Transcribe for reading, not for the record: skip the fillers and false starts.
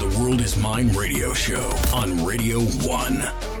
The World Is Mine radio show on Radio 1.